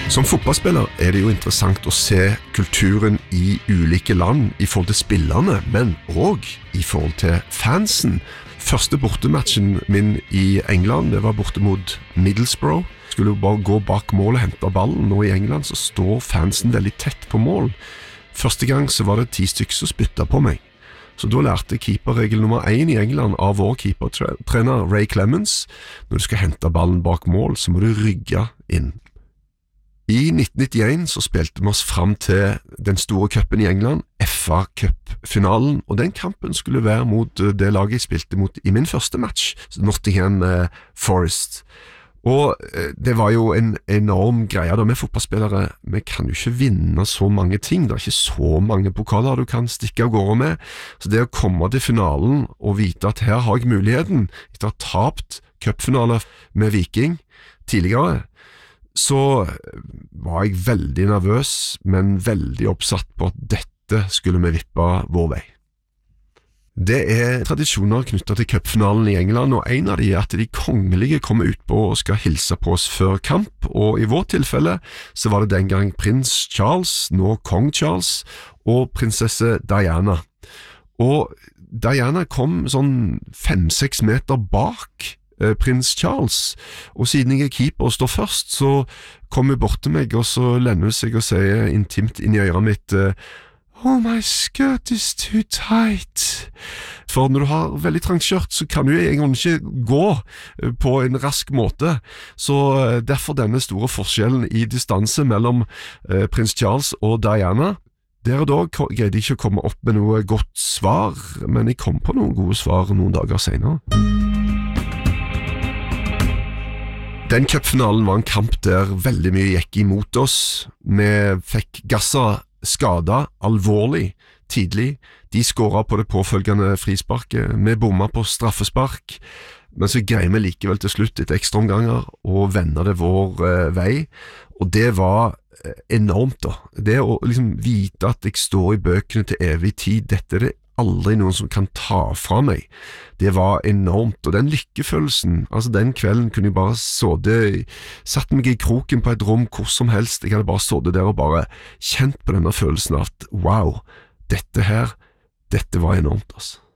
Som fotballspiller det jo interessant å se kulturen i ulike land i forhold til spillerne, men også i forhold til fansen. Første bortematchen min i England, det var borte mot Middlesbrough. Skulle jo bare gå bak mål og hente ballen. Nå i England så står fansen veldig tett på mål. Første gang så var det 10 stykker som spyttet på meg. Så da lærte keeperregel nummer 1 i England av vår keepertrener Ray Clemens. Når du skal hente ballen bak mål, så må du rygge inn. I 1991 så spilte vi oss fram til den store cupen i England, FA Cup-finalen, og den kampen skulle være mot det laget jeg spilte mot i min første match, Nottingham Forest. Og det var jo en enorm greie da med fotballspillere. Vi kan jo ikke vinne så mange ting, det ikke så mange pokaler du kan stikke av gårde med, så det å komme til finalen og vite at her har jeg muligheten, etter å ha tapt cupfinale med Viking tidligere, så var jeg veldig nervøs, men veldig oppsatt på at dette skulle vi vippe vår vei. Det tradisjoner knyttet til cupfinalen i England, og en av de at de kongelige kommer ut på og skal hilse på oss før kamp, og i vårt tilfelle så var det den gang prins Charles, nå kong Charles, og prinsesse Diana. Og Diana kom sånn 5-6 meter bak prins Charles, og siden jeg keeper og står først, så kommer hun bort til meg, og så lender hun seg og sier intimt inn i øret mitt, «Oh, my skirt is too tight». For når du har veldig trangt skjørt, så kan du egentlig ikke gå på en rask måte, så derfor denne store forskjellen i distanse mellom prins Charles og Diana. Der og da greide jeg ikke å komme opp med noe godt svar, men jeg kom på noen gode svar noen dager senere. Den cupfinalen var en kamp der veldig mye gikk imot oss. Vi fikk Gassa skada alvorlig tidlig. De skåret på det påfølgende frisparket. Vi bomma på straffespark, men så greier vi likevel til slutt etter ekstraomganger og vende det vår vei. Og det var enormt da. Det å liksom vite at jeg står i bøkene til evig tid, dette det aldri noen som kan ta fra meg. Det var enormt, og den lykkefølelsen, altså den kvelden kunne jeg bare satt meg i kroken på et rom hvor som helst, jeg hadde bare stått der og bare kjent på denne følelsen av at wow, dette var enormt altså.